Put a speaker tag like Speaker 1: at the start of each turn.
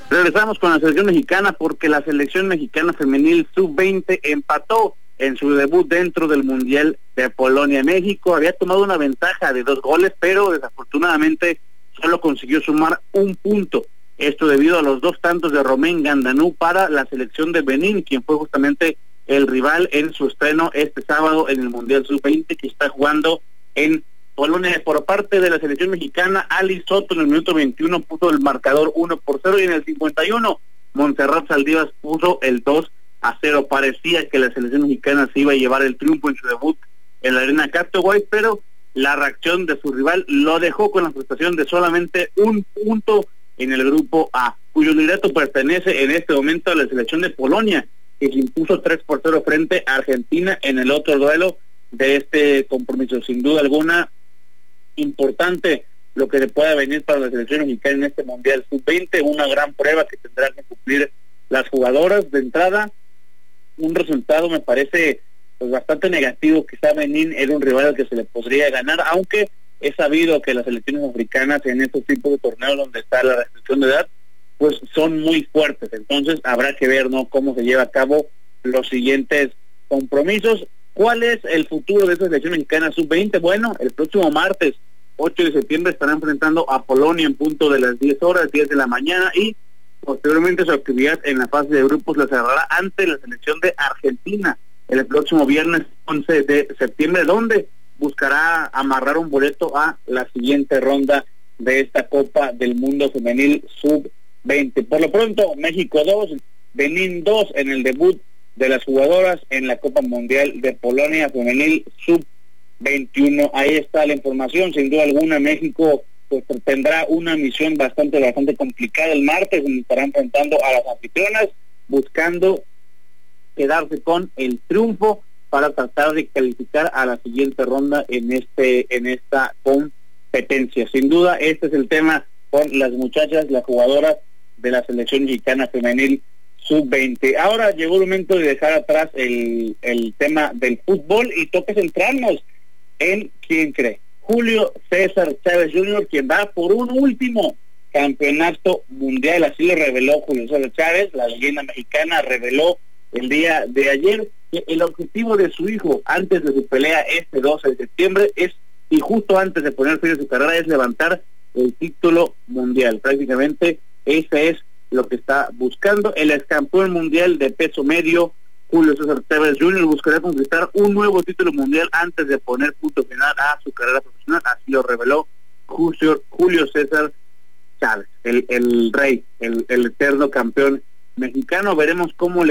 Speaker 1: Regresamos con la selección mexicana porque la selección mexicana femenil sub-20 empató en su debut dentro del Mundial de Polonia. México había tomado una ventaja de 2 goles, pero desafortunadamente solo consiguió sumar 1 punto. Esto debido a los 2 tantos de Romain Gandanu para la selección de Benín, quien fue justamente el rival en su estreno este sábado en el Mundial sub-20 que está jugando en Polonia. Por parte de la selección mexicana, Ali Soto en el minuto 21 puso el marcador 1-0 y en el 51 Montserrat Saldívar puso el 2-0. Parecía que la selección mexicana se iba a llevar el triunfo en su debut en la Arena Katowice, pero la reacción de su rival lo dejó con la frustración de solamente 1 punto en el grupo A, cuyo liderato pertenece en este momento a la selección de Polonia, que se impuso 3-0 frente a Argentina en el otro duelo de este compromiso. Sin duda alguna, importante lo que le pueda venir para la selección mexicana en este Mundial Sub-20, una gran prueba que tendrán que cumplir las jugadoras. De entrada, un resultado me parece pues bastante negativo. Quizá Benín era un rival al que se le podría ganar, aunque es sabido que las selecciones africanas en estos tipos de torneos donde está la restricción de edad, pues son muy fuertes. Entonces habrá que ver, ¿no?, cómo se lleva a cabo los siguientes compromisos. ¿Cuál es el futuro de esta selección mexicana sub-20? Bueno, el próximo martes 8 de septiembre estará enfrentando a Polonia en punto de las 10 de la mañana y posteriormente su actividad en la fase de grupos la cerrará ante la selección de Argentina el próximo viernes 11 de septiembre, donde buscará amarrar un boleto a la siguiente ronda de esta Copa del Mundo Femenil Sub-20. Por lo pronto, México 2, Benín 2 en el debut de las jugadoras en la Copa Mundial de Polonia Femenil Sub-21. Ahí está la información. Sin duda alguna, México pues tendrá una misión bastante complicada el martes, donde estará enfrentando a las anfitrionas, buscando quedarse con el triunfo para tratar de calificar a la siguiente ronda en esta competencia. Sin duda, este es el tema con las muchachas, las jugadoras de la selección mexicana femenil Sub-20. Ahora llegó el momento de dejar atrás el tema del fútbol y toca centrarnos en quién cree. Julio César Chávez Jr., quien va por un último campeonato mundial, así lo reveló Julio César Chávez. La leyenda mexicana reveló el día de ayer que el objetivo de su hijo antes de su pelea este 12 de septiembre y justo antes de poner fin a su carrera, es levantar el título mundial. Prácticamente ese es lo que está buscando. El ex campeón mundial de peso medio, Julio César Chávez Jr., buscará conquistar un nuevo título mundial antes de poner punto final a su carrera profesional. Así lo reveló Julio César Chávez, el rey, el eterno campeón mexicano. Veremos cómo le